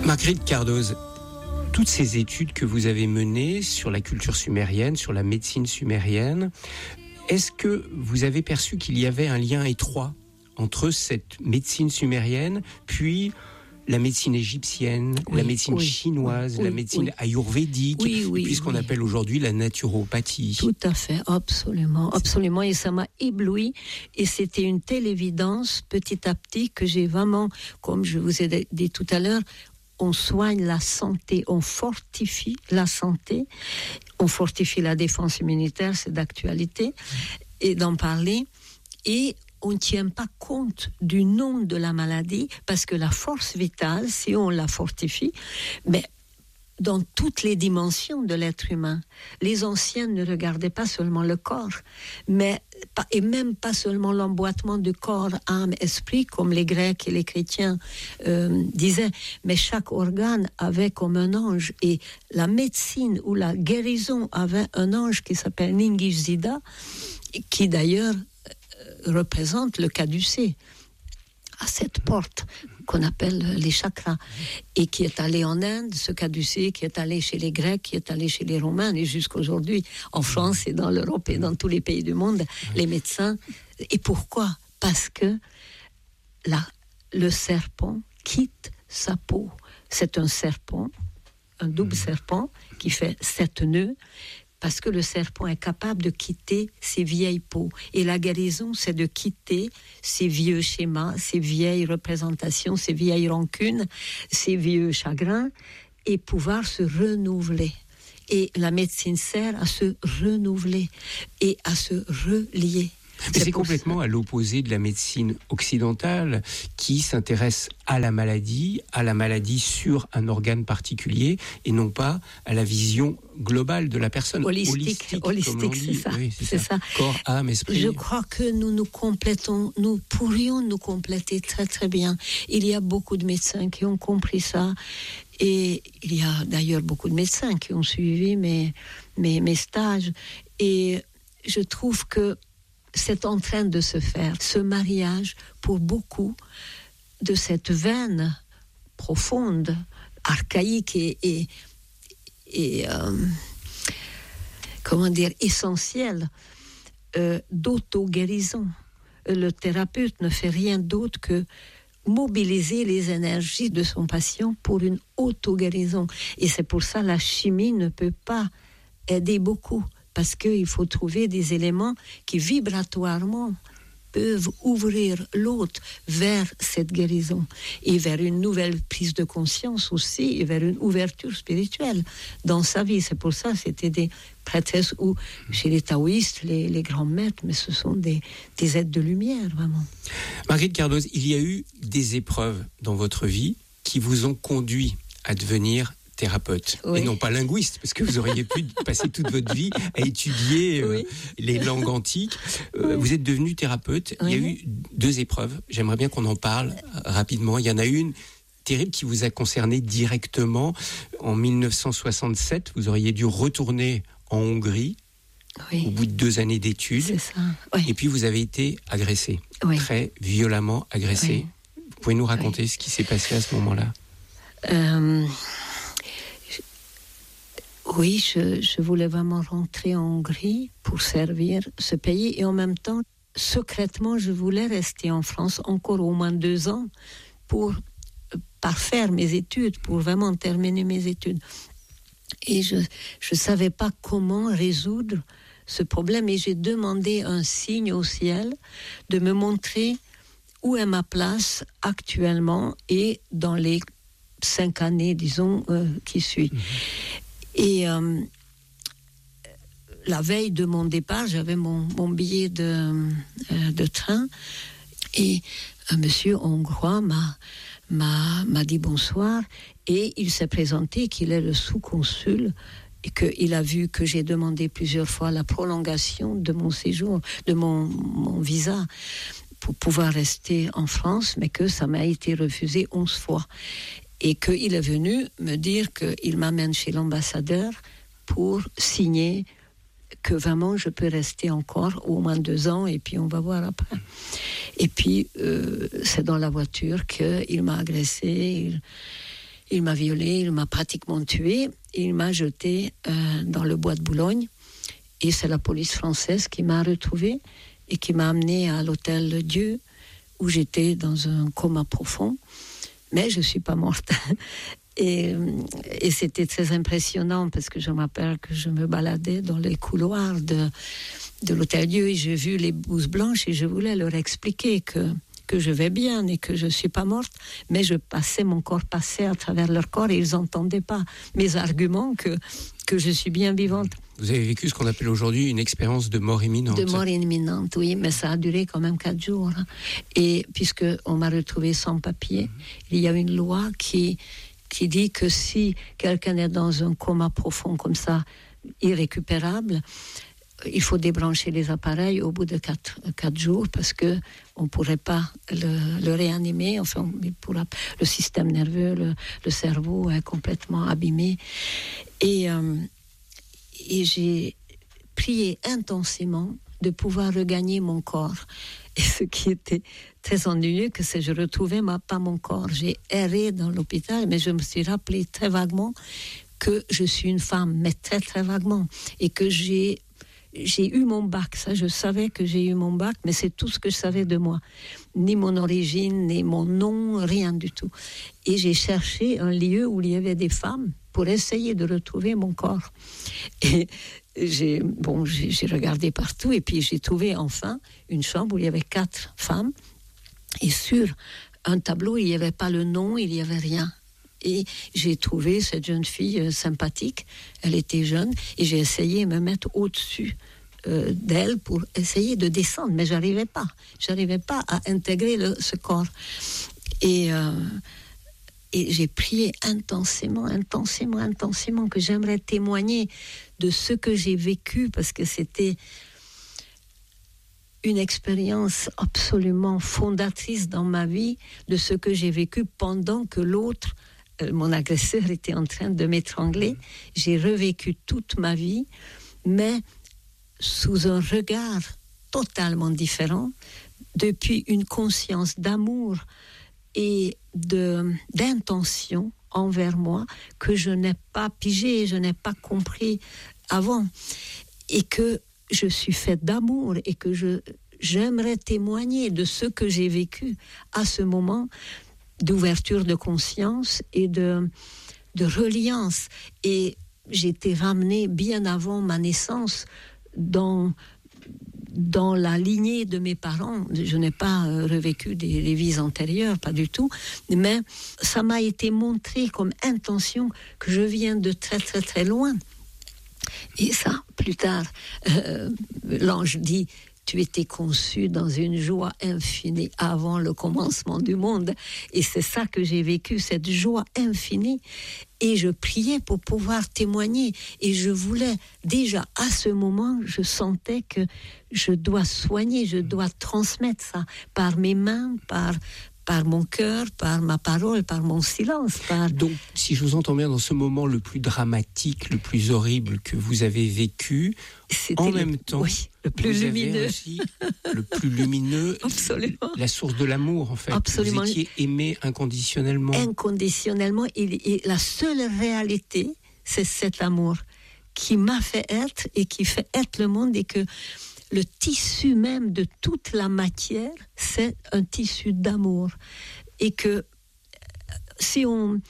Marguerite Cardoz, toutes ces études que vous avez menées sur la culture sumérienne, sur la médecine sumérienne, est-ce que vous avez perçu qu'il y avait un lien étroit entre cette médecine sumérienne, puis la médecine égyptienne, la médecine chinoise, la médecine ayurvédique, et puis ce qu'on appelle aujourd'hui la naturopathie? Tout à fait, absolument, absolument. Et ça m'a ébloui. Et c'était une telle évidence, petit à petit, que j'ai vraiment, comme je vous ai dit tout à l'heure, on soigne la santé, on fortifie la santé, on fortifie la défense immunitaire, c'est d'actualité, et d'en parler. Et on ne tient pas compte du nom de la maladie, parce que la force vitale, si on la fortifie, mais dans toutes les dimensions de l'être humain. Les anciens ne regardaient pas seulement le corps, et même pas seulement l'emboîtement du corps, âme, esprit, comme les Grecs et les chrétiens disaient, mais chaque organe avait comme un ange, et la médecine ou la guérison avait un ange qui s'appelle Ningishzida, qui d'ailleurs représente le caducée à cette porte qu'on appelle les chakras, et qui est allé en Inde, ce caducée, qui est allé chez les Grecs, qui est allé chez les Romains, et jusqu'aujourd'hui en France et dans l'Europe et dans tous les pays du monde, les médecins. Et pourquoi? Parce que le serpent quitte sa peau. C'est un serpent, un double serpent qui fait 7 nœuds, parce que le serpent est capable de quitter ses vieilles peaux. Et la guérison, c'est de quitter ces vieux schémas, ces vieilles représentations, ces vieilles rancunes, ces vieux chagrins, et pouvoir se renouveler. Et la médecine sert à se renouveler et à se relier. Mais c'est complètement à l'opposé de la médecine occidentale qui s'intéresse à la maladie sur un organe particulier et non pas à la vision globale de la personne. Holistique, c'est ça. Oui, c'est ça. Corps, âme, esprit. Je crois que nous pourrions nous compléter très très bien. Il y a beaucoup de médecins qui ont compris ça. Et il y a d'ailleurs beaucoup de médecins qui ont suivi mes stages. Et je trouve que c'est en train de se faire, ce mariage, pour beaucoup, de cette veine profonde, archaïque et essentielle d'auto-guérison. Le thérapeute ne fait rien d'autre que mobiliser les énergies de son patient pour une auto-guérison. Et c'est pour ça que la chimie ne peut pas aider beaucoup. Parce qu'il faut trouver des éléments qui vibratoirement peuvent ouvrir l'autre vers cette guérison et vers une nouvelle prise de conscience aussi, et vers une ouverture spirituelle dans sa vie. C'est pour ça que c'était des prêtresses, ou chez les taoïstes, les grands maîtres, mais ce sont des êtres de lumière, vraiment. Marguerite Cardoz, il y a eu des épreuves dans votre vie qui vous ont conduit à devenir thérapeute, et non pas linguiste, parce que vous auriez pu passer toute votre vie à étudier les langues antiques. Vous êtes devenu thérapeute. Il y a eu 2 épreuves. J'aimerais bien qu'on en parle rapidement. Il y en a une terrible qui vous a concerné directement. En 1967, vous auriez dû retourner en Hongrie au bout de 2 années d'études. C'est ça. Et puis vous avez été agressé, très violemment agressé. Vous pouvez nous raconter ce qui s'est passé à ce moment-là? Oui, je voulais vraiment rentrer en Hongrie pour servir ce pays, et en même temps, secrètement, je voulais rester en France encore au moins 2 ans pour parfaire mes études, pour vraiment terminer mes études. Et je ne savais pas comment résoudre ce problème, et j'ai demandé un signe au ciel de me montrer où est ma place actuellement et dans les 5 années, disons, qui suivent. Et la veille de mon départ, j'avais mon billet de train, et un monsieur hongrois m'a dit bonsoir, et il s'est présenté qu'il est le sous-consul, et qu'il a vu que j'ai demandé plusieurs fois la prolongation de mon séjour, de mon visa, pour pouvoir rester en France, mais que ça m'a été refusé 11 fois. Et qu'il est venu me dire qu'il m'amène chez l'ambassadeur pour signer que vraiment je peux rester encore au moins 2 ans, et puis on va voir après. Et puis c'est dans la voiture qu'il m'a agressé. Il m'a violée, il m'a pratiquement tuée. Il m'a jetée dans le bois de Boulogne. Et c'est la police française qui m'a retrouvée et qui m'a amenée à l'hôtel Dieu, où j'étais dans un coma profond. Mais je ne suis pas morte. Et c'était très impressionnant parce que je me rappelle que je me baladais dans les couloirs de l'hôtel Dieu et j'ai vu les blouses blanches et je voulais leur expliquer que je vais bien et que je ne suis pas morte, mais mon corps passait à travers leur corps et ils n'entendaient pas mes arguments que je suis bien vivante. Vous avez vécu ce qu'on appelle aujourd'hui une expérience de mort imminente. De mort imminente, oui, mais ça a duré quand même 4 jours. Et puisqu'on m'a retrouvée sans papier, il y a une loi qui dit que si quelqu'un est dans un coma profond comme ça, irrécupérable, il faut débrancher les appareils au bout de 4 jours parce qu'on ne pourrait pas le réanimer. Enfin, le système nerveux, le cerveau est complètement abîmé. Et j'ai prié intensément de pouvoir regagner mon corps. Et ce qui était très ennuyeux, c'est que je retrouvais pas mon corps. J'ai erré dans l'hôpital, mais je me suis rappelé très vaguement que je suis une femme, mais très très vaguement, et que j'ai eu mon bac. Ça, je savais que j'ai eu mon bac, mais c'est tout ce que je savais de moi. Ni mon origine, ni mon nom, rien du tout. Et j'ai cherché un lieu où il y avait des femmes pour essayer de retrouver mon corps. Et j'ai regardé partout et puis j'ai trouvé enfin une chambre où il y avait 4 femmes. Et sur un tableau, il n'y avait pas le nom, il n'y avait rien. Et j'ai trouvé cette jeune fille sympathique, elle était jeune, et j'ai essayé de me mettre au-dessus d'elle pour essayer de descendre, mais j'arrivais pas à intégrer ce corps. Et j'ai prié intensément que j'aimerais témoigner de ce que j'ai vécu, parce que c'était une expérience absolument fondatrice dans ma vie de ce que j'ai vécu pendant que l'autre, mon agresseur, était en train de m'étrangler. J'ai revécu toute ma vie, mais sous un regard totalement différent, depuis une conscience d'amour et d'intention envers moi que je n'ai pas pigé, je n'ai pas compris avant, et que je suis faite d'amour et que j'aimerais témoigner de ce que j'ai vécu à ce moment d'ouverture de conscience et de reliance. Et j'ai été ramenée bien avant ma naissance dans la lignée de mes parents. Je n'ai pas revécu des vies antérieures, pas du tout, mais ça m'a été montré comme intention que je viens de très très très loin. Et ça, plus tard, l'ange dit: tu étais conçu dans une joie infinie avant le commencement du monde. Et c'est ça que j'ai vécu, cette joie infinie. Et je priais pour pouvoir témoigner. Et je voulais, déjà à ce moment, je sentais que je dois soigner, je dois transmettre ça par mes mains, par mon cœur, par ma parole, par mon silence. Donc, si je vous entends bien, dans ce moment le plus dramatique, le plus horrible que vous avez vécu, c'était en même temps, le plus lumineux. Aussi le plus lumineux, absolument. La source de l'amour, en fait. Absolument. Vous étiez aimé inconditionnellement. Inconditionnellement, et la seule réalité, c'est cet amour qui m'a fait être et qui fait être le monde, et que le tissu même de toute la matière, c'est un tissu d'amour. Et que si on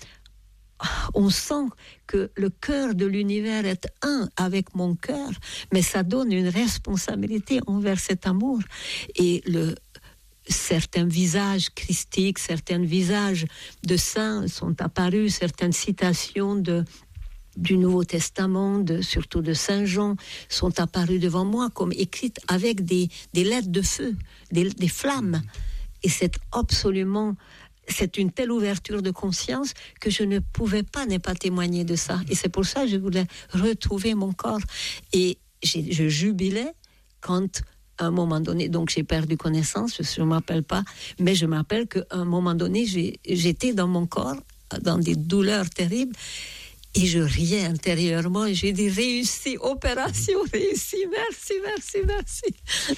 sent que le cœur de l'univers est un avec mon cœur, mais ça donne une responsabilité envers cet amour. Et certains visages christiques, certains visages de saints sont apparus, certaines citations du Nouveau Testament, surtout de Saint Jean, sont apparues devant moi comme écrites avec des lettres de feu, des flammes. Et c'est une telle ouverture de conscience que je ne pouvais pas ne pas témoigner de ça. Et c'est pour ça que je voulais retrouver mon corps. Et je jubilais quand, à un moment donné, donc j'ai perdu connaissance, je ne me rappelle pas, mais je me rappelle qu'à un moment donné, j'étais dans mon corps, dans des douleurs terribles, et je riais intérieurement et j'ai dit: réussi, opération réussie, merci.